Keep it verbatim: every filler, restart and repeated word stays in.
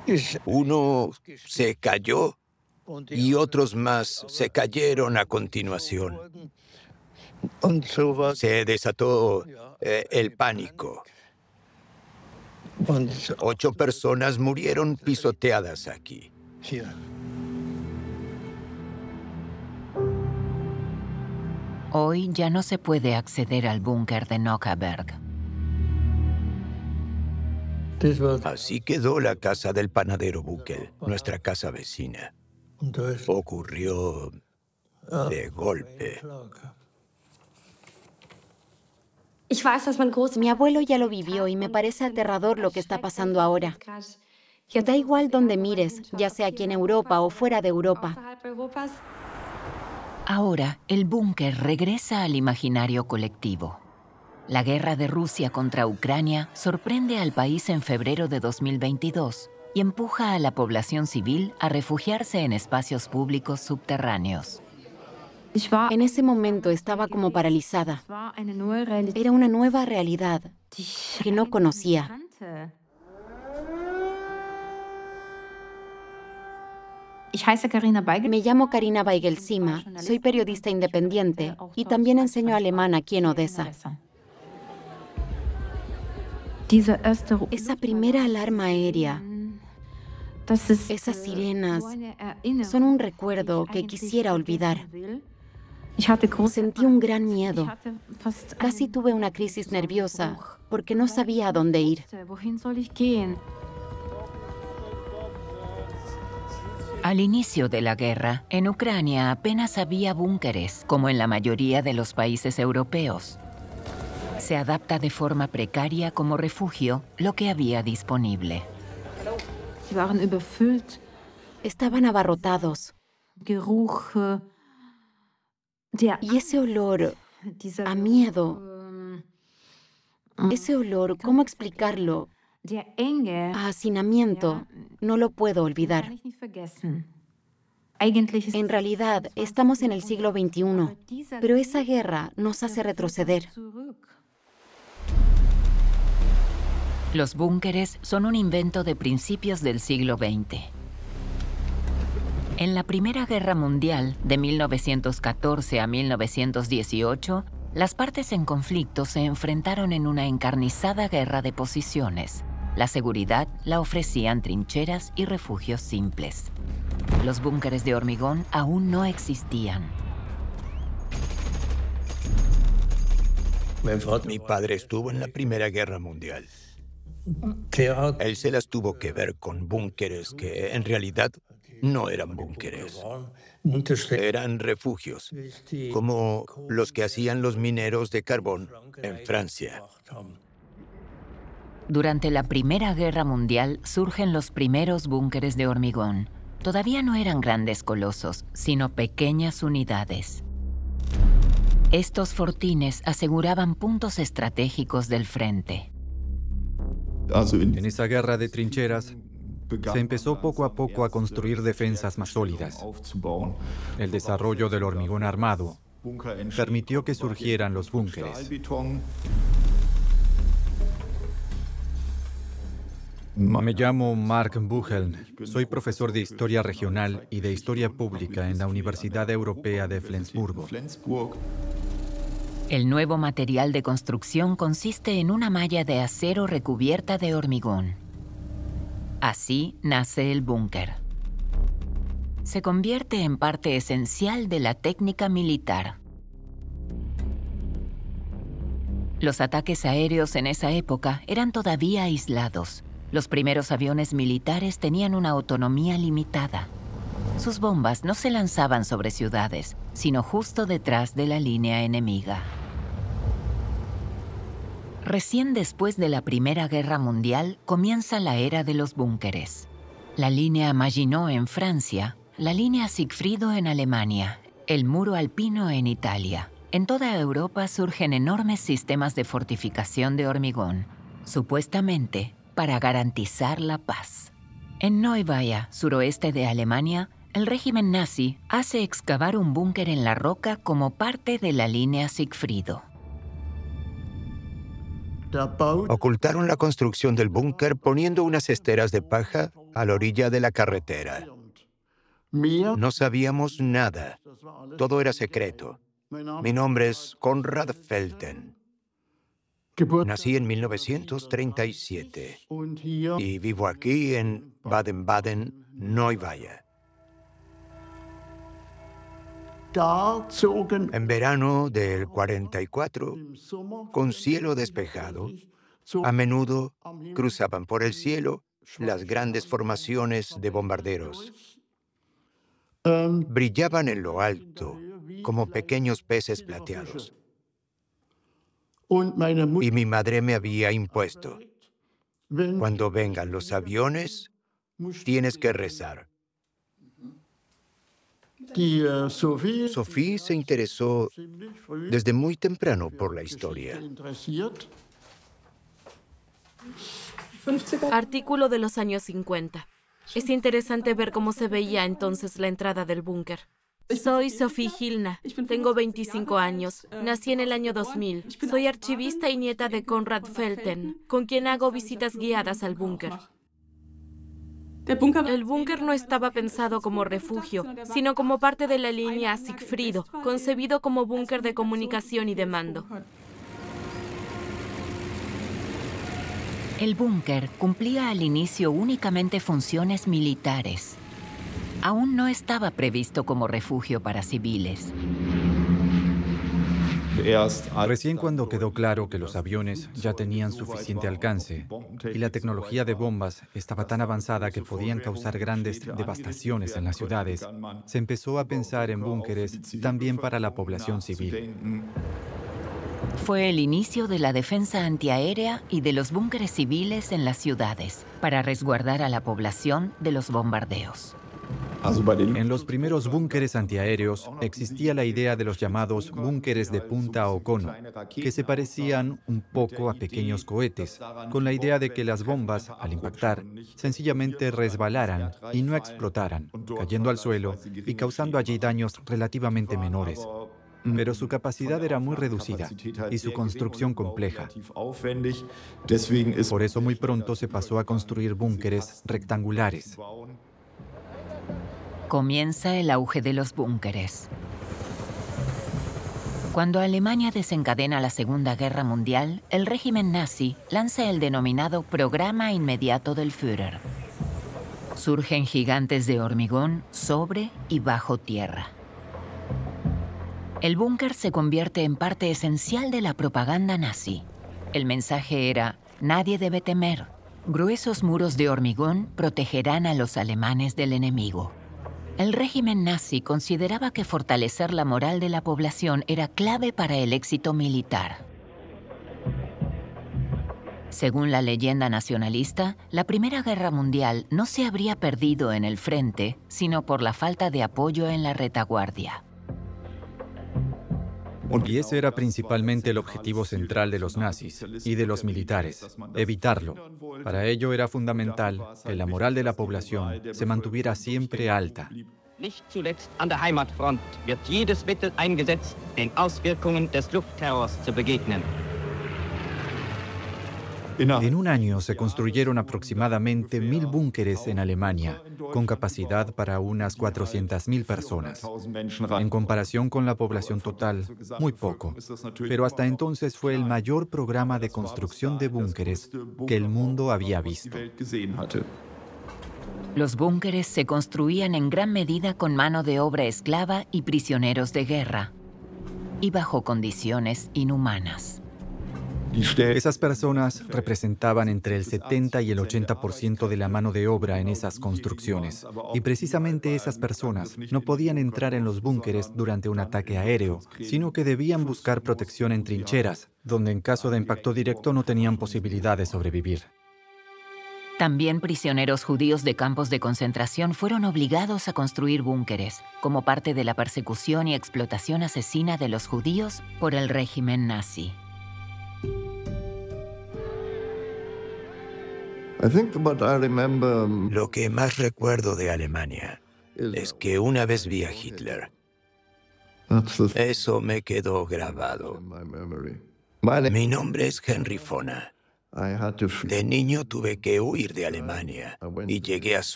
Uno se cayó y otros más se cayeron a continuación. Se desató eh, el pánico. Ocho personas murieron pisoteadas aquí. Hoy ya no se puede acceder al búnker de Nockherberg. Así quedó la casa del panadero Buckel, nuestra casa vecina. Ocurrió de golpe. Mi abuelo ya lo vivió y me parece aterrador lo que está pasando ahora. Da igual donde mires, ya sea aquí en Europa o fuera de Europa. Ahora, el búnker regresa al imaginario colectivo. La guerra de Rusia contra Ucrania sorprende al país en febrero de dos mil veintidós y empuja a la población civil a refugiarse en espacios públicos subterráneos. En ese momento estaba como paralizada. Era una nueva realidad que no conocía. Me llamo Karina Weigel-Sima, soy periodista independiente y también enseño alemán aquí en Odessa. Esa primera alarma aérea, esas sirenas, son un recuerdo que quisiera olvidar. Sentí un gran miedo. Casi tuve una crisis nerviosa porque no sabía a dónde ir. Al inicio de la guerra, en Ucrania apenas había búnkeres, como en la mayoría de los países europeos. Se adapta de forma precaria como refugio lo que había disponible. Estaban abarrotados. Y ese olor a miedo, ese olor, ¿cómo explicarlo? A hacinamiento, no lo puedo olvidar. En realidad, estamos en el siglo veintiuno, pero esa guerra nos hace retroceder. Los búnkeres son un invento de principios del siglo veinte. En la Primera Guerra Mundial, de mil novecientos catorce a mil novecientos dieciocho, las partes en conflicto se enfrentaron en una encarnizada guerra de posiciones. La seguridad la ofrecían trincheras y refugios simples. Los búnkeres de hormigón aún no existían. Mi padre estuvo en la Primera Guerra Mundial. Él se las tuvo que ver con búnkeres que en realidad no eran búnkeres. Eran refugios, como los que hacían los mineros de carbón en Francia. Durante la Primera Guerra Mundial surgen los primeros búnkeres de hormigón. Todavía no eran grandes colosos, sino pequeñas unidades. Estos fortines aseguraban puntos estratégicos del frente. En esa guerra de trincheras, se empezó poco a poco a construir defensas más sólidas. El desarrollo del hormigón armado permitió que surgieran los búnkeres. Me llamo Mark Bucheln. Soy profesor de Historia Regional y de Historia Pública en la Universidad Europea de Flensburgo. El nuevo material de construcción consiste en una malla de acero recubierta de hormigón. Así nace el búnker. Se convierte en parte esencial de la técnica militar. Los ataques aéreos en esa época eran todavía aislados. Los primeros aviones militares tenían una autonomía limitada. Sus bombas no se lanzaban sobre ciudades, sino justo detrás de la línea enemiga. Recién después de la Primera Guerra Mundial comienza la era de los búnkeres. La línea Maginot en Francia, la línea Sigfrido en Alemania, el muro alpino en Italia. En toda Europa surgen enormes sistemas de fortificación de hormigón, supuestamente para garantizar la paz. En Neuweier, suroeste de Alemania, el régimen nazi hace excavar un búnker en la roca como parte de la línea Sigfrido. Ocultaron la construcción del búnker poniendo unas esteras de paja a la orilla de la carretera. No sabíamos nada. Todo era secreto. Mi nombre es Konrad Felten. Nací en mil novecientos treinta y siete y vivo aquí en Baden-Baden, Neuweier. En verano del cuarenta y cuatro, con cielo despejado, a menudo cruzaban por el cielo las grandes formaciones de bombarderos. Brillaban en lo alto como pequeños peces plateados. Y mi madre me había impuesto: cuando vengan los aviones, tienes que rezar. Sophie se interesó desde muy temprano por la historia. Artículo de los años cincuenta. Es interesante ver cómo se veía entonces la entrada del búnker. Soy Sophie Hilna, tengo veinticinco años, nací en el año dos mil. Soy archivista y nieta de Konrad Felten, con quien hago visitas guiadas al búnker. El búnker no estaba pensado como refugio, sino como parte de la línea Sigfrido, concebido como búnker de comunicación y de mando. El búnker cumplía al inicio únicamente funciones militares. Aún no estaba previsto como refugio para civiles. Recién cuando quedó claro que los aviones ya tenían suficiente alcance y la tecnología de bombas estaba tan avanzada que podían causar grandes devastaciones en las ciudades, se empezó a pensar en búnkeres también para la población civil. Fue el inicio de la defensa antiaérea y de los búnkeres civiles en las ciudades, para resguardar a la población de los bombardeos. En los primeros búnkeres antiaéreos existía la idea de los llamados búnkeres de punta o cono, que se parecían un poco a pequeños cohetes, con la idea de que las bombas, al impactar, sencillamente resbalaran y no explotaran, cayendo al suelo y causando allí daños relativamente menores. Pero su capacidad era muy reducida y su construcción compleja. Por eso muy pronto se pasó a construir búnkeres rectangulares. Comienza el auge de los búnkeres. Cuando Alemania desencadena la Segunda Guerra Mundial, el régimen nazi lanza el denominado Programa Inmediato del Führer. Surgen gigantes de hormigón sobre y bajo tierra. El búnker se convierte en parte esencial de la propaganda nazi. El mensaje era: nadie debe temer. Gruesos muros de hormigón protegerán a los alemanes del enemigo. El régimen nazi consideraba que fortalecer la moral de la población era clave para el éxito militar. Según la leyenda nacionalista, la Primera Guerra Mundial no se habría perdido en el frente, sino por la falta de apoyo en la retaguardia. Y ese era principalmente el objetivo central de los nazis y de los militares, evitarlo. Para ello era fundamental que la moral de la población se mantuviera siempre alta. Nicht zuletzt an der Heimatfront wird jedes Mittel eingesetzt, den Auswirkungen des Luftterrors zu begegnen. En un año se construyeron aproximadamente mil búnkeres en Alemania, con capacidad para unas cuatrocientas mil personas. En comparación con la población total, muy poco. Pero hasta entonces fue el mayor programa de construcción de búnkeres que el mundo había visto. Los búnkeres se construían en gran medida con mano de obra esclava y prisioneros de guerra, y bajo condiciones inhumanas. Esas personas representaban entre el setenta y el ochenta por ciento de la mano de obra en esas construcciones. Y precisamente esas personas no podían entrar en los búnkeres durante un ataque aéreo, sino que debían buscar protección en trincheras, donde en caso de impacto directo no tenían posibilidad de sobrevivir. También prisioneros judíos de campos de concentración fueron obligados a construir búnkeres, como parte de la persecución y explotación asesina de los judíos por el régimen nazi. Lo que más recuerdo de Alemania es que una vez vi a Hitler. Eso me quedó grabado. Mi nombre es Henry Fona. De niño tuve que huir de Alemania y llegué a